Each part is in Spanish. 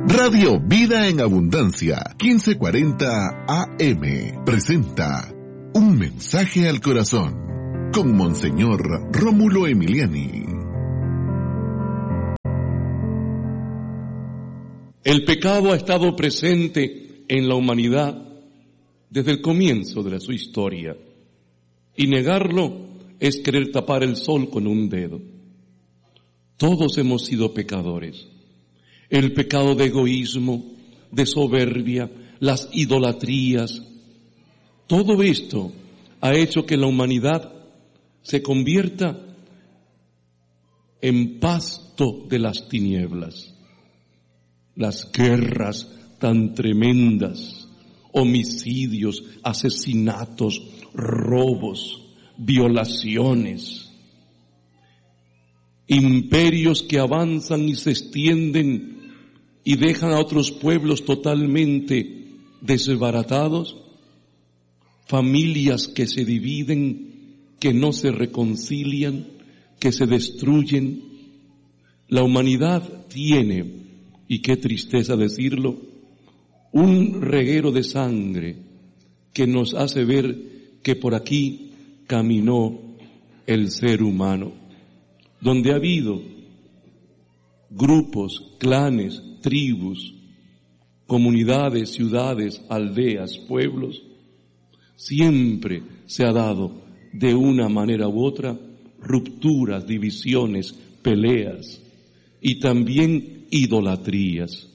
Radio Vida en Abundancia, 1540 AM, presenta Un mensaje al corazón, con Monseñor Rómulo Emiliani. El pecado ha estado presente en la humanidad desde el comienzo de su historia, y negarlo es querer tapar el sol con un dedo. Todos hemos sido pecadores. El pecado de egoísmo, de soberbia, las idolatrías, todo esto ha hecho que la humanidad se convierta en pasto de las tinieblas. Las guerras tan tremendas, homicidios, asesinatos, robos, violaciones, imperios que avanzan y se extienden y dejan a otros pueblos totalmente desbaratados, familias que se dividen, que no se reconcilian, que se destruyen. La humanidad tiene, y qué tristeza decirlo, un reguero de sangre que nos hace ver que por aquí caminó el ser humano, donde ha habido grupos, clanes, tribus, comunidades, ciudades, aldeas, pueblos. Siempre se ha dado de una manera u otra rupturas, divisiones, peleas y también idolatrías.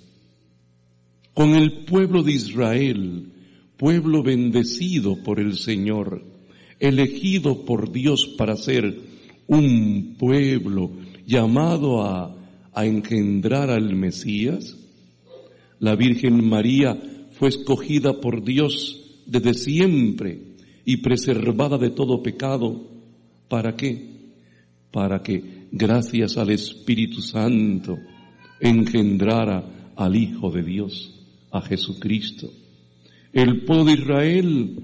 Con el pueblo de Israel, pueblo bendecido por el Señor, elegido por Dios para ser un pueblo llamado a engendrar al Mesías, la Virgen María fue escogida por Dios desde siempre y preservada de todo pecado. ¿Para qué? Para que, gracias al Espíritu Santo, engendrara al Hijo de Dios, a Jesucristo. El pueblo de Israel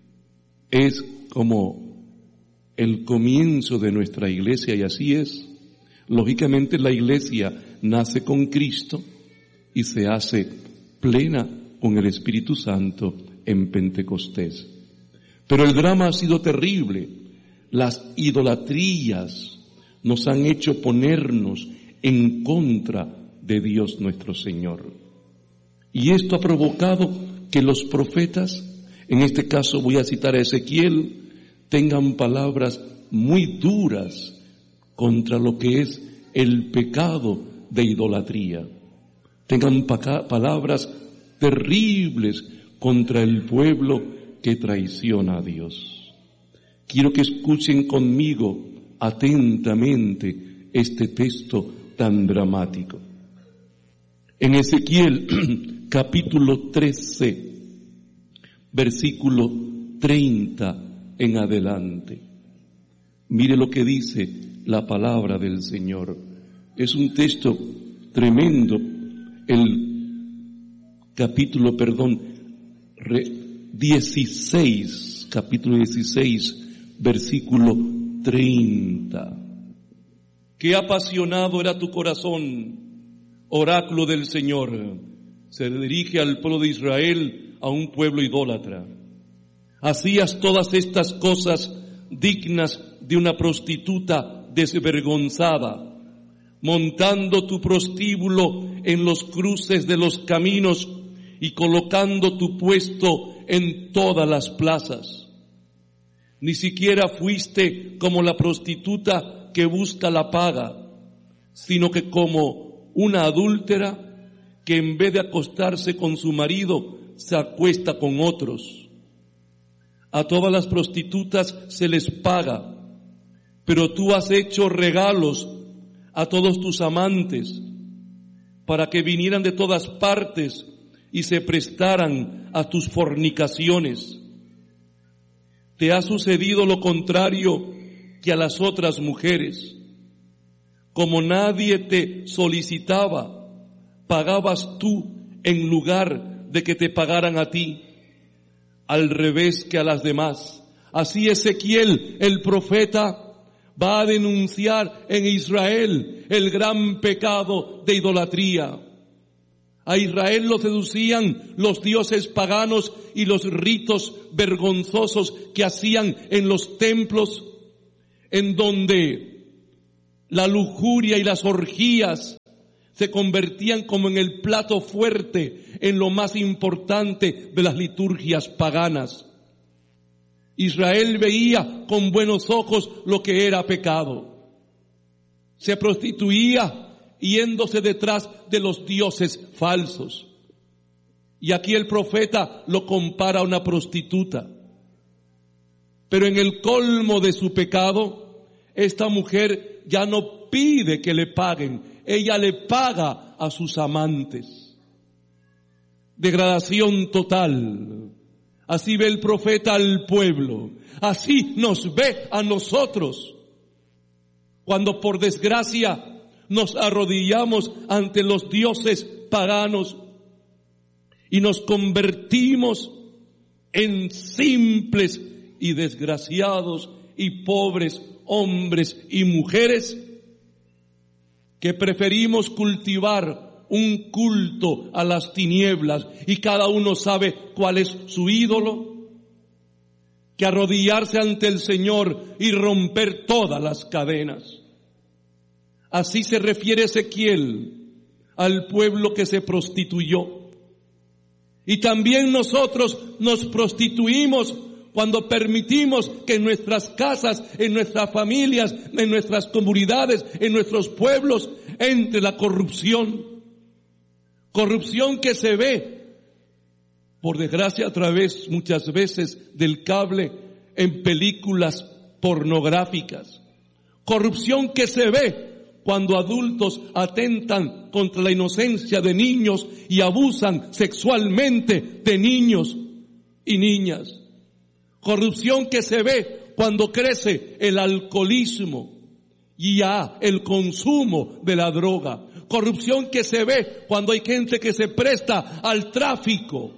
es como el comienzo de nuestra iglesia, y así es. Lógicamente la iglesia nace con Cristo y se hace plena con el Espíritu Santo en Pentecostés. Pero el drama ha sido terrible. Las idolatrías nos han hecho ponernos en contra de Dios nuestro Señor. Y esto ha provocado que los profetas, en este caso voy a citar a Ezequiel, tengan palabras muy duras contra lo que es el pecado de idolatría. Tengan palabras terribles contra el pueblo que traiciona a Dios. Quiero que escuchen conmigo atentamente este texto tan dramático. En Ezequiel capítulo 13, versículo 30 en adelante. Mire lo que dice la palabra del Señor. Es un texto tremendo. El capítulo 16, versículo 30. Qué apasionado era tu corazón, oráculo del Señor. Se dirige al pueblo de Israel, a un pueblo idólatra. Hacías todas estas cosas dignas de una prostituta desvergonzada, montando tu prostíbulo en los cruces de los caminos y colocando tu puesto en todas las plazas. Ni siquiera fuiste como la prostituta que busca la paga, sino que como una adúltera que en vez de acostarse con su marido se acuesta con otros. A todas las prostitutas se les paga, pero tú has hecho regalos a todos tus amantes para que vinieran de todas partes y se prestaran a tus fornicaciones. Te ha sucedido lo contrario que a las otras mujeres. Como nadie te solicitaba, pagabas tú en lugar de que te pagaran a ti, al revés que a las demás. Así Ezequiel, el profeta, va a denunciar en Israel el gran pecado de idolatría. A Israel lo seducían los dioses paganos y los ritos vergonzosos que hacían en los templos, en donde la lujuria y las orgías se convertían como en el plato fuerte, en lo más importante de las liturgias paganas. Israel veía con buenos ojos lo que era pecado. Se prostituía yéndose detrás de los dioses falsos. Y aquí el profeta lo compara a una prostituta. Pero en el colmo de su pecado, esta mujer ya no pide que le paguen, ella le paga a sus amantes. Degradación total. Así ve el profeta al pueblo, así nos ve a nosotros. Cuando por desgracia nos arrodillamos ante los dioses paganos y nos convertimos en simples y desgraciados y pobres hombres y mujeres que preferimos cultivar un culto a las tinieblas y cada uno sabe cuál es su ídolo, que arrodillarse ante el Señor y romper todas las cadenas. Así se refiere Ezequiel al pueblo que se prostituyó. Y también nosotros nos prostituimos cuando permitimos que en nuestras casas, en nuestras familias, en nuestras comunidades, en nuestros pueblos, entre la corrupción. Corrupción que se ve, por desgracia, a través muchas veces del cable en películas pornográficas. Corrupción que se ve cuando adultos atentan contra la inocencia de niños y abusan sexualmente de niños y niñas. Corrupción que se ve cuando crece el alcoholismo y ya el consumo de la droga. Corrupción que se ve cuando hay gente que se presta al tráfico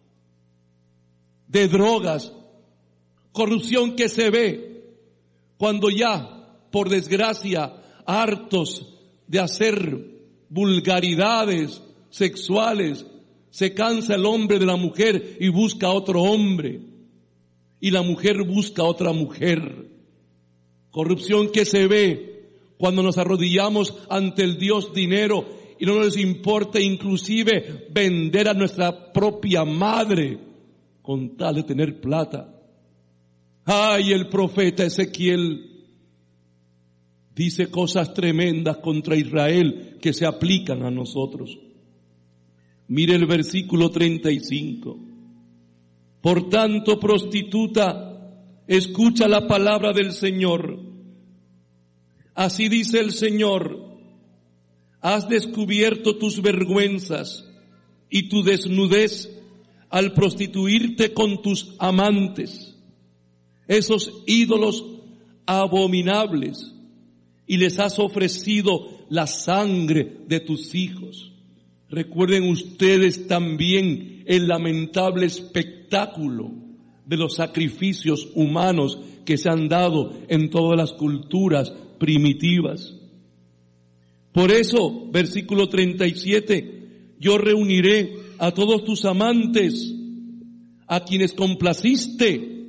de drogas. Corrupción que se ve cuando ya, por desgracia, hartos de hacer vulgaridades sexuales, se cansa el hombre de la mujer y busca a otro hombre. Y la mujer busca a otra mujer. Corrupción que se ve cuando nos arrodillamos ante el Dios dinero y no nos importa inclusive vender a nuestra propia madre con tal de tener plata. Ay, el profeta Ezequiel dice cosas tremendas contra Israel que se aplican a nosotros. Mire el versículo 35. Por tanto, prostituta, escucha la palabra del Señor. Así dice el Señor: has descubierto tus vergüenzas y tu desnudez al prostituirte con tus amantes, esos ídolos abominables, y les has ofrecido la sangre de tus hijos. Recuerden ustedes también el lamentable espectáculo de los sacrificios humanos que se han dado en todas las culturas primitivas. Por eso, versículo 37, yo reuniré a todos tus amantes, a quienes complaciste,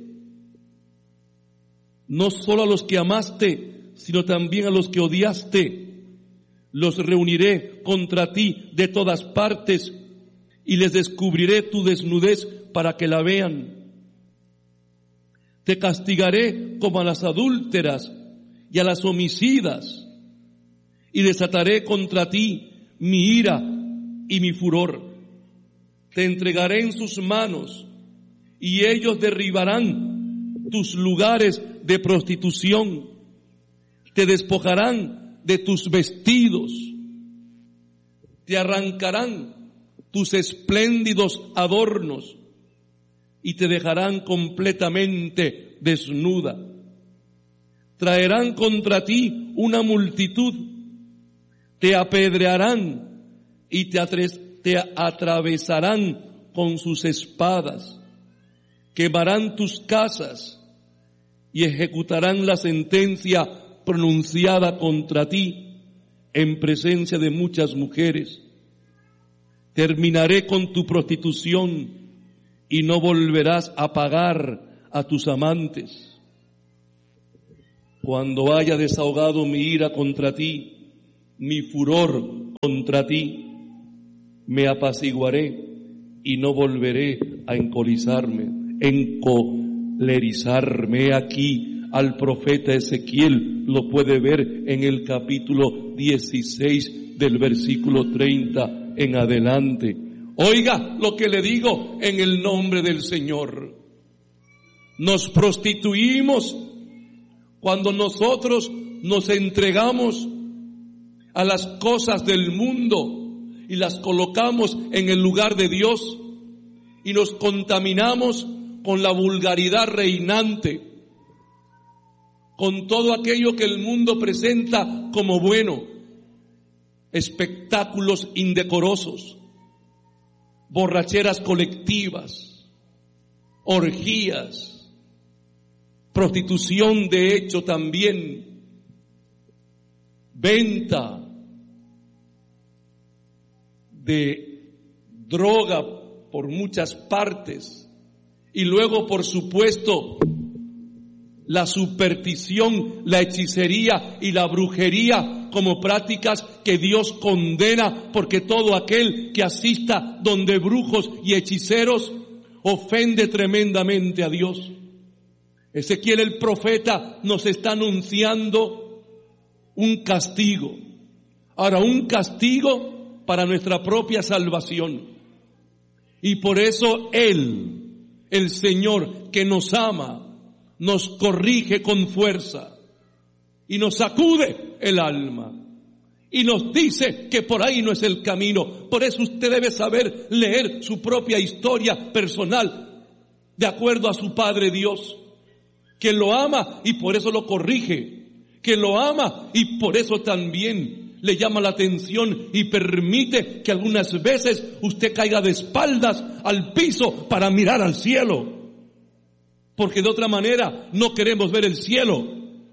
no solo a los que amaste, sino también a los que odiaste. Los reuniré contra ti de todas partes y les descubriré tu desnudez para que la vean. Te castigaré como a las adúlteras y a las homicidas, y desataré contra ti mi ira y mi furor. Te entregaré en sus manos, y ellos derribarán tus lugares de prostitución. Te despojarán de tus vestidos, te arrancarán tus espléndidos adornos, y te dejarán completamente desnuda. Traerán contra ti una multitud, te apedrearán y te atravesarán con sus espadas, quemarán tus casas y ejecutarán la sentencia pronunciada contra ti en presencia de muchas mujeres. terminaré con tu prostitución y no volverás a pagar a tus amantes. Cuando haya desahogado mi ira contra ti, mi furor contra ti, me apaciguaré y no volveré a encolerizarme. Aquí al profeta Ezequiel lo puede ver en el capítulo 16 del versículo 30 en adelante. Oiga lo que le digo en el nombre del Señor. Nos prostituimos cuando nosotros nos entregamos a las cosas del mundo y las colocamos en el lugar de Dios y nos contaminamos con la vulgaridad reinante, con todo aquello que el mundo presenta como bueno, espectáculos indecorosos, borracheras colectivas, orgías, prostitución de hecho también, venta de droga por muchas partes y luego, por supuesto, la superstición, la hechicería y la brujería como prácticas que Dios condena, porque todo aquel que asista donde brujos y hechiceros ofende tremendamente a Dios. Ezequiel el profeta nos está anunciando un castigo. Ahora, un castigo para nuestra propia salvación. Y por eso Él, el Señor que nos ama, nos corrige con fuerza y nos sacude el alma y nos dice que por ahí no es el camino. Por eso usted debe saber leer su propia historia personal de acuerdo a su Padre Dios, que lo ama y por eso lo corrige, que lo ama y por eso también le llama la atención y permite que algunas veces usted caiga de espaldas al piso para mirar al cielo, porque de otra manera no queremos ver el cielo.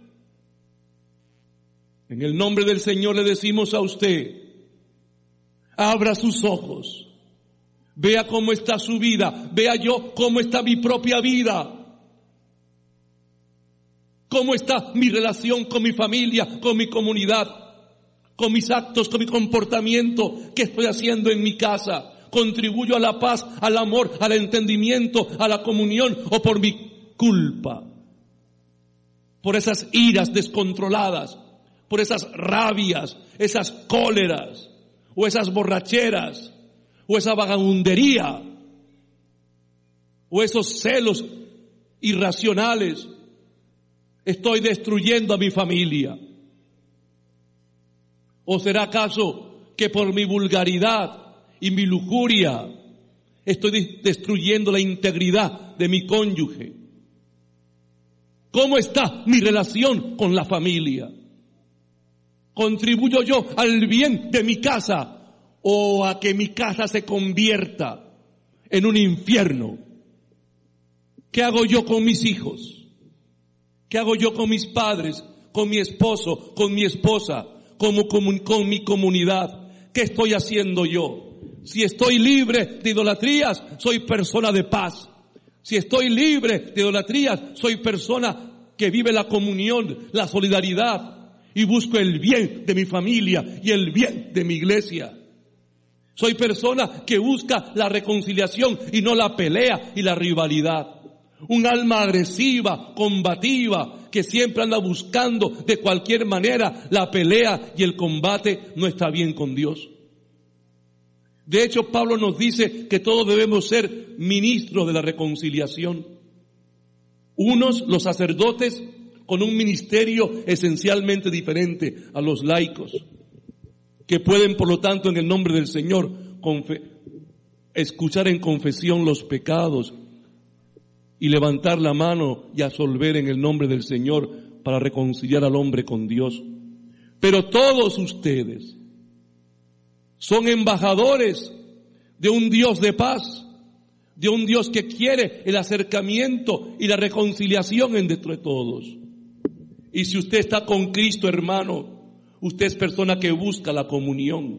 En el nombre del Señor le decimos a usted, abra sus ojos, vea cómo está su vida, vea yo cómo está mi propia vida, cómo está mi relación con mi familia, con mi comunidad, con mis actos, con mi comportamiento, qué estoy haciendo en mi casa, contribuyo a la paz, al amor, al entendimiento, a la comunión, o por mi culpa, por esas iras descontroladas, por esas rabias, esas cóleras, o esas borracheras, o esa vagabundería, o esos celos irracionales. Estoy destruyendo a mi familia. ¿O será acaso que por mi vulgaridad y mi lujuria estoy destruyendo la integridad de mi cónyuge? ¿Cómo está mi relación con la familia? ¿Contribuyo yo al bien de mi casa o a que mi casa se convierta en un infierno? ¿Qué hago yo con mis hijos? ¿Qué hago yo con mis padres, con mi esposo, con mi esposa, con mi comunidad? ¿Qué estoy haciendo yo? Si estoy libre de idolatrías, soy persona de paz. Si estoy libre de idolatrías, soy persona que vive la comunión, la solidaridad y busco el bien de mi familia y el bien de mi iglesia. Soy persona que busca la reconciliación y no la pelea y la rivalidad. Un alma agresiva, combativa, que siempre anda buscando de cualquier manera la pelea y el combate, no está bien con Dios. De hecho, Pablo nos dice que todos debemos ser ministros de la reconciliación. Unos, los sacerdotes, con un ministerio esencialmente diferente a los laicos, que pueden, por lo tanto, en el nombre del Señor, escuchar en confesión los pecados y levantar la mano y absolver en el nombre del Señor para reconciliar al hombre con Dios. Pero todos ustedes son embajadores de un Dios de paz, de un Dios que quiere el acercamiento y la reconciliación entre todos. Y si usted está con Cristo, hermano, usted es persona que busca la comunión,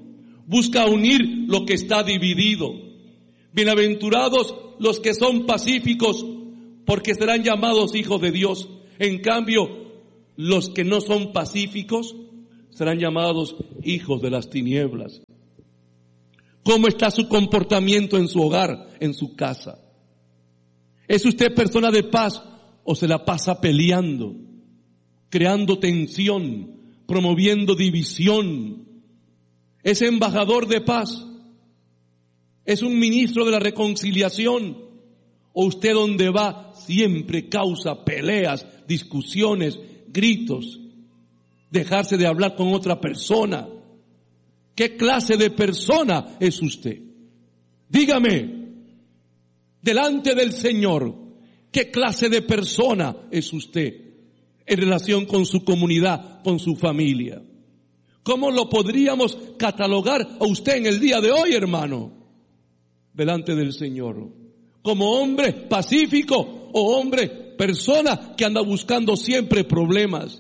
busca unir lo que está dividido. Bienaventurados los que son pacíficos, porque serán llamados hijos de Dios. En cambio, los que no son pacíficos serán llamados hijos de las tinieblas. ¿Cómo está su comportamiento en su hogar, en su casa? ¿Es usted persona de paz o se la pasa peleando, creando tensión, promoviendo división? ¿Es embajador de paz? ¿Es un ministro de la reconciliación? ¿O usted donde va siempre causa peleas, discusiones, gritos, dejarse de hablar con otra persona? ¿Qué clase de persona es usted? Dígame, delante del Señor, ¿qué clase de persona es usted en relación con su comunidad, con su familia? ¿Cómo lo podríamos catalogar a usted en el día de hoy, hermano? Delante del Señor, como hombre pacífico o hombre, persona que anda buscando siempre problemas.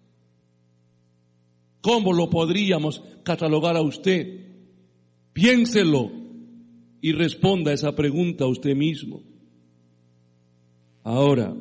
¿Cómo lo podríamos catalogar a usted? Piénselo y responda esa pregunta a usted mismo. Ahora,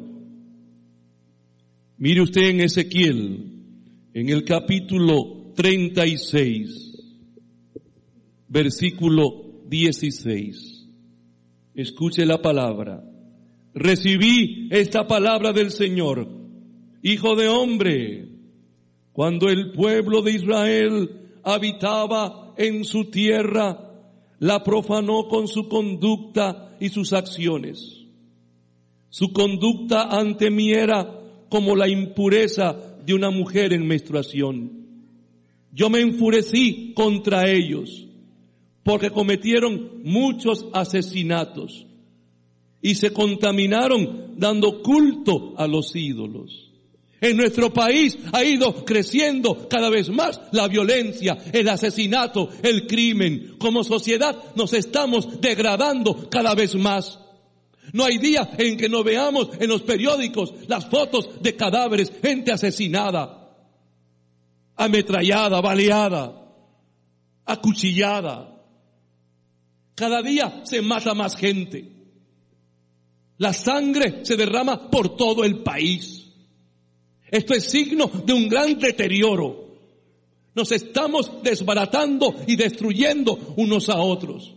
mire usted en Ezequiel, en el capítulo 36, versículo 16. Escuche la palabra. Recibí esta palabra del Señor. Hijo de hombre, cuando el pueblo de Israel habitaba en su tierra, la profanó con su conducta y sus acciones. Su conducta ante mí era como la impureza de una mujer en menstruación. Yo me enfurecí contra ellos, porque cometieron muchos asesinatos y se contaminaron dando culto a los ídolos. En nuestro país ha ido creciendo cada vez más la violencia, el asesinato, el crimen. Como sociedad nos estamos degradando cada vez más. No hay día en que no veamos en los periódicos las fotos de cadáveres, gente asesinada, ametrallada, baleada, acuchillada. Cada día se mata más gente. La sangre se derrama por todo el país. Esto es signo de un gran deterioro. Nos estamos desbaratando y destruyendo unos a otros.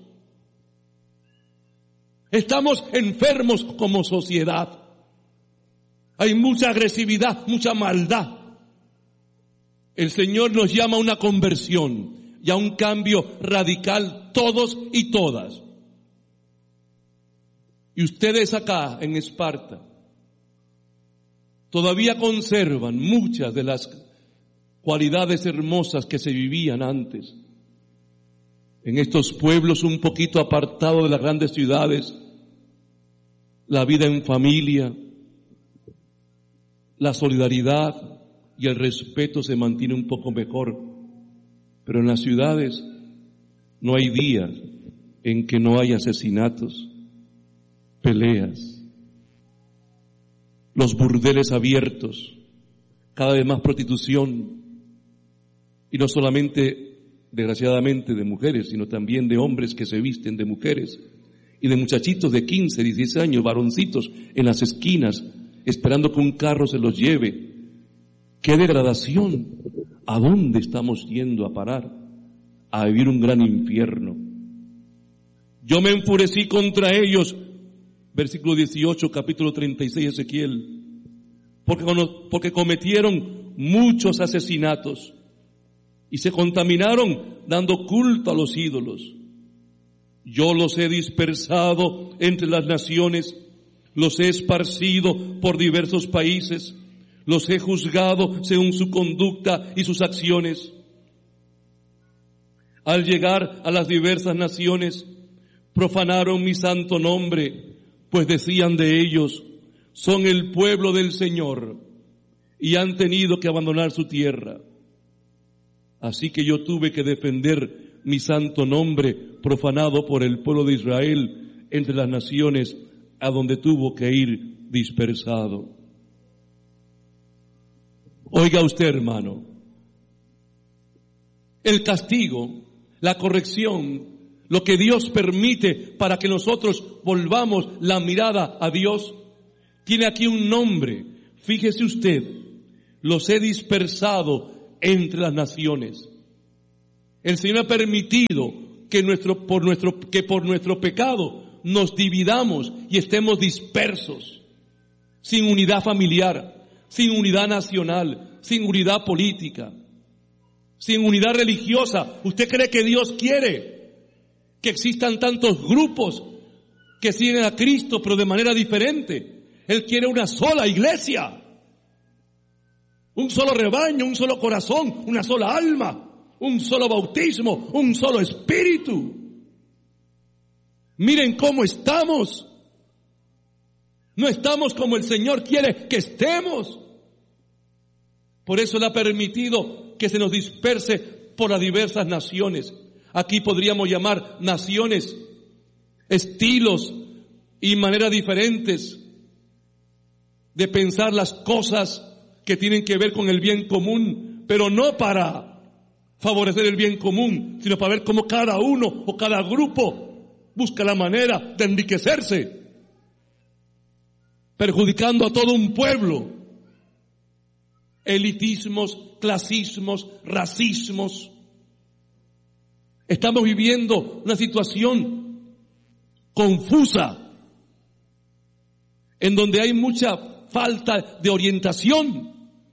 Estamos enfermos como sociedad. Hay mucha agresividad, mucha maldad. El Señor nos llama a una conversión y a un cambio radical, todos y todas. Y ustedes acá en Esparta todavía conservan muchas de las cualidades hermosas que se vivían antes. En estos pueblos un poquito apartados de las grandes ciudades, la vida en familia, la solidaridad y el respeto se mantiene un poco mejor. Pero en las ciudades no hay días en que no haya asesinatos, peleas, los burdeles abiertos, cada vez más prostitución, y no solamente, desgraciadamente, de mujeres, sino también de hombres que se visten de mujeres, y de muchachitos de 15, 16 años, varoncitos en las esquinas, esperando que un carro se los lleve. ¡Qué degradación! ¿A dónde estamos yendo a parar? A vivir un gran infierno. Yo me enfurecí contra ellos, versículo 18, capítulo 36, Ezequiel, porque cometieron muchos asesinatos y se contaminaron dando culto a los ídolos. Yo los he dispersado entre las naciones, los he esparcido por diversos países, los he juzgado según su conducta y sus acciones. Al llegar a las diversas naciones, profanaron mi santo nombre, pues decían de ellos, son el pueblo del Señor, y han tenido que abandonar su tierra. Así que yo tuve que defender mi santo nombre, profanado por el pueblo de Israel, entre las naciones a donde tuvo que ir dispersado. Oiga usted, hermano, el castigo la corrección, lo que Dios permite para que nosotros volvamos la mirada a Dios, tiene aquí un nombre. Fíjese usted, los he dispersado entre las naciones. El Señor ha permitido que por nuestro pecado nos dividamos y estemos dispersos, sin unidad familiar, sin unidad nacional, sin unidad política, sin unidad religiosa. ¿Usted cree que Dios quiere que existan tantos grupos que siguen a Cristo pero de manera diferente? Él quiere una sola iglesia, un solo rebaño, un solo corazón, una sola alma, un solo bautismo, un solo espíritu. Miren cómo estamos. No estamos como el Señor quiere que estemos. Por eso Él ha permitido que se nos disperse por las diversas naciones. Aquí podríamos llamar naciones, estilos y maneras diferentes de pensar las cosas que tienen que ver con el bien común, pero no para favorecer el bien común, sino para ver cómo cada uno o cada grupo busca la manera de enriquecerse, perjudicando a todo un pueblo. Elitismos, clasismos, racismos. Estamos viviendo una situación confusa, en donde hay mucha falta de orientación,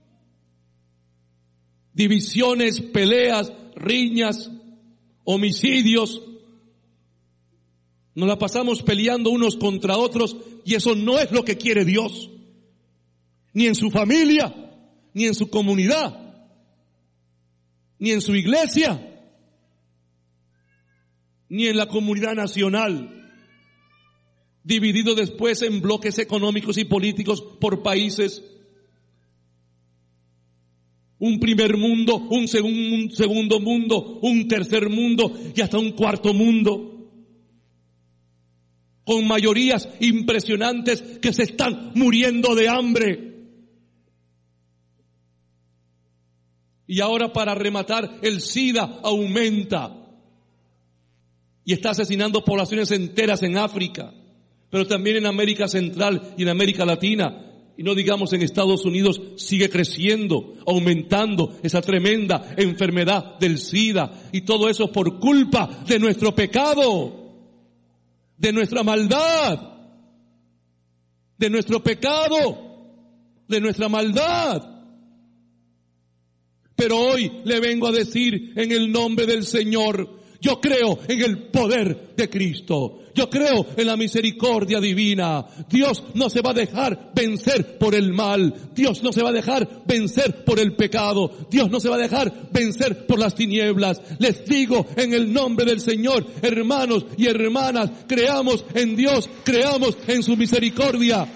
divisiones, peleas, riñas, homicidios. Nos la pasamos peleando unos contra otros y eso no es lo que quiere Dios, ni en su familia, ni en su comunidad, ni en su iglesia, ni en la comunidad nacional. Dividido después en bloques económicos y políticos por países. Un primer mundo, un segundo mundo, un tercer mundo y hasta un cuarto mundo. Con mayorías impresionantes que se están muriendo de hambre. Y ahora, para rematar, el SIDA aumenta y está asesinando poblaciones enteras en África, pero también en América Central y en América Latina. Y no digamos en Estados Unidos, sigue creciendo, aumentando esa tremenda enfermedad del SIDA. Y todo eso por culpa de nuestro pecado, de nuestra maldad, de nuestro pecado, de nuestra maldad. Pero hoy le vengo a decir en el nombre del Señor, yo creo en el poder de Cristo. Yo creo en la misericordia divina. Dios no se va a dejar vencer por el mal. Dios no se va a dejar vencer por el pecado. Dios no se va a dejar vencer por las tinieblas. Les digo en el nombre del Señor, hermanos y hermanas, creamos en Dios, creamos en su misericordia.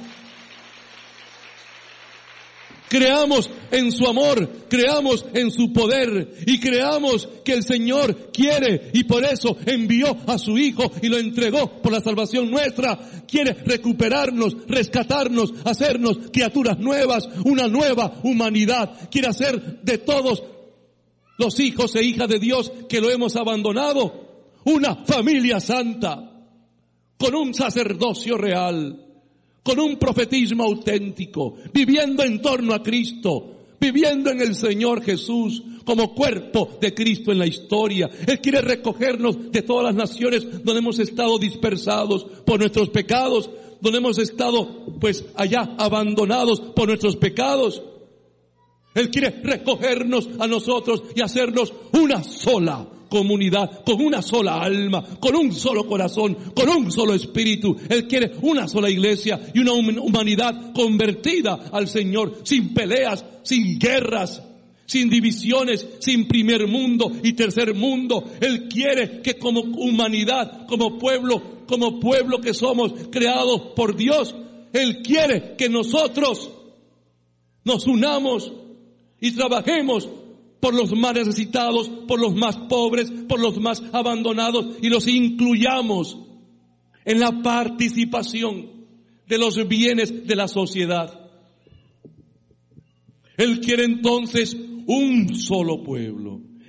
Creamos en su amor, creamos en su poder y creamos que el Señor quiere y por eso envió a su Hijo y lo entregó por la salvación nuestra. Quiere recuperarnos, rescatarnos, hacernos criaturas nuevas, una nueva humanidad. Quiere hacer de todos los hijos e hijas de Dios que lo hemos abandonado una familia santa, con un sacerdocio real, con un profetismo auténtico, viviendo en torno a Cristo, viviendo en el Señor Jesús como cuerpo de Cristo en la historia. Él quiere recogernos de todas las naciones donde hemos estado dispersados por nuestros pecados, donde hemos estado pues allá abandonados por nuestros pecados. Él quiere recogernos a nosotros y hacernos una sola comunidad, con una sola alma, con un solo corazón, con un solo espíritu. Él quiere una sola iglesia y una humanidad convertida al Señor, sin peleas, sin guerras, sin divisiones, sin primer mundo y tercer mundo. Él quiere que como humanidad, como pueblo que somos creados por Dios, Él quiere que nosotros nos unamos y trabajemos por los más necesitados, por los más pobres, por los más abandonados y los incluyamos en la participación de los bienes de la sociedad. Él quiere entonces un solo pueblo,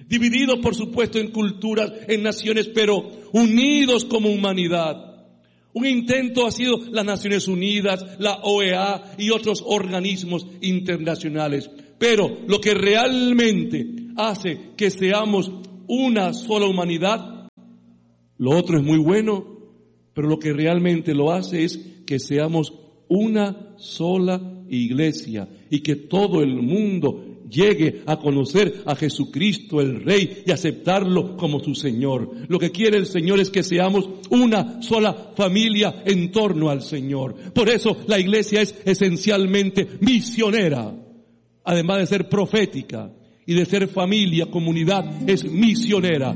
divididos por supuesto en culturas, en naciones, pero unidos como humanidad. Un intento ha sido las Naciones Unidas, la OEA y otros organismos internacionales. Pero lo que realmente hace que seamos una sola humanidad, lo otro es muy bueno, pero lo que realmente lo hace es que seamos una sola iglesia y que todo el mundo llegue a conocer a Jesucristo el Rey y aceptarlo como su Señor. Lo que quiere el Señor es que seamos una sola familia en torno al Señor. Por eso la iglesia es esencialmente misionera. Además de ser profética y de ser familia, comunidad, es misionera.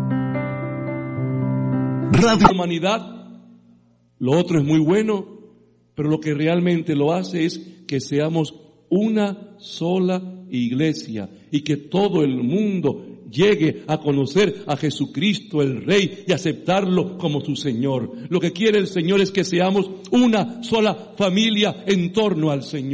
Radio Humanidad, lo otro es muy bueno, pero lo que realmente lo hace es que seamos una sola iglesia y que todo el mundo llegue a conocer a Jesucristo el Rey y aceptarlo como su Señor. Lo que quiere el Señor es que seamos una sola familia en torno al Señor.